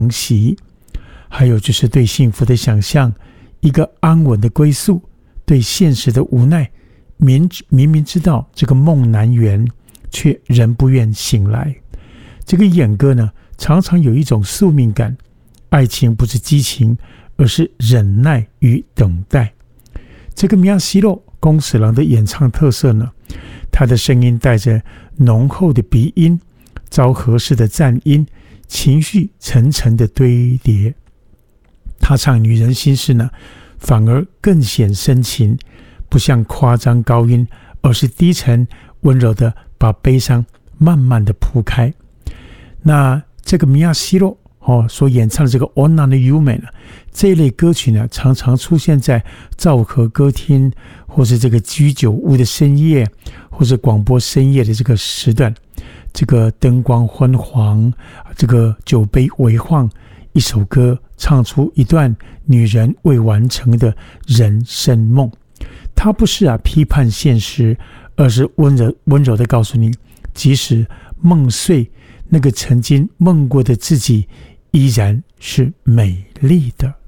息，还有就是对幸福的想象，一个安稳的归宿，对现实的无奈，明明知道这个梦难圆，却仍不愿醒来。这个演歌呢，常常有一种宿命感，爱情不是激情，而是忍耐与等待。这个米亚西洛宫史郎的演唱特色呢，他的声音带着浓厚的鼻音，昭和式的赞音，情绪层层的堆叠。他唱女人心事呢，反而更显深情，不像夸张高音，而是低沉温柔的把悲伤慢慢的铺开。那这个米亚西洛所演唱的这个 Onna no Yume 呢，这一类歌曲呢，常常出现在昭和歌厅，或是这个居酒屋的深夜，或是广播深夜的这个时段。这个灯光昏黄，这个酒杯微晃，一首歌唱出一段女人未完成的人生梦。它不是批判现实，而是温柔的告诉你，即使梦碎，那个曾经梦过的自己依然是美丽的。